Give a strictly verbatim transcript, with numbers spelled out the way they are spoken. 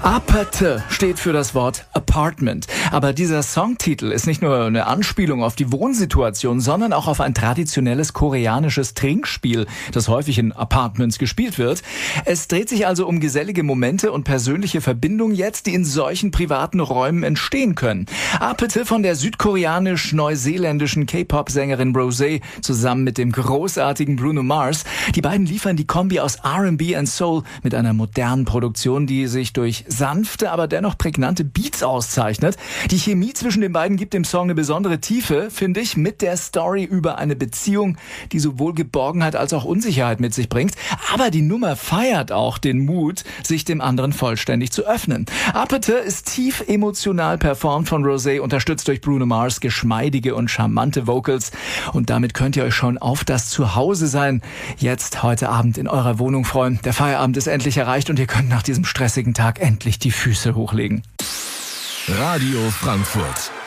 Apathe steht für das Wort Apartment. Aber dieser Songtitel ist nicht nur eine Anspielung auf die Wohnsituation, sondern auch auf ein traditionelles koreanisches Trinkspiel, das häufig in Apartments gespielt wird. Es dreht sich also um gesellige Momente und persönliche Verbindungen jetzt, die in solchen privaten Räumen entstehen können. Apathe von der südkoreanisch-neuseeländischen K-Pop-Sängerin Rosé zusammen mit dem großartigen Bruno Mars. Die beiden liefern die Kombi aus R and B und Soul mit einer modernen Produktion, die sich durch sanfte, aber dennoch prägnante Beats auszeichnet. Die Chemie zwischen den beiden gibt dem Song eine besondere Tiefe, finde ich, mit der Story über eine Beziehung, die sowohl Geborgenheit als auch Unsicherheit mit sich bringt. Aber die Nummer feiert auch den Mut, sich dem anderen vollständig zu öffnen. Apathe ist tief emotional performt von Rosé, unterstützt durch Bruno Mars, geschmeidige und charmante Vocals. Und damit könnt ihr euch schon auf das Zuhause sein jetzt heute Abend in eurer Wohnung freuen. Der Feierabend ist endlich erreicht und ihr könnt nach diesem stressigen Tag endlich die Füße hochlegen. Radio Frankfurt.